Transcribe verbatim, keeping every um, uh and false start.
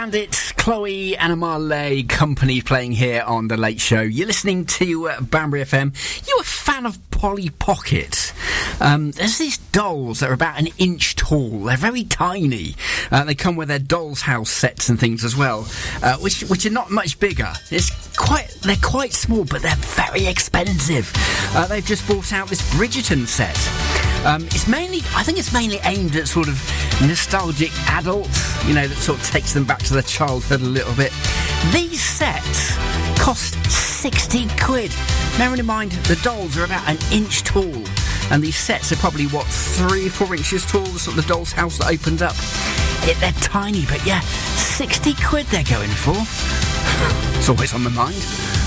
Bandit, Chloe and Amale Company playing here on The Late Show. You're listening to uh, Banbury F M. You a fan of Polly Pocket? Um, there's these dolls that are about an inch tall. They're very tiny. Uh, they come with their doll's house sets and things as well, uh, which which are not much bigger. It's quite they're quite small, but they're very expensive. Uh, they've just brought out this Bridgerton set. Um, it's mainly, I think it's mainly aimed at sort of nostalgic adults, you know, that sort of takes them back to their childhood a little bit. These sets cost sixty quid. Bearing in mind, the dolls are about an inch tall, and these sets are probably, what, three, four inches tall, the sort of the doll's house that opens up. It, they're tiny, but yeah, sixty quid they're going for. It's always on my mind.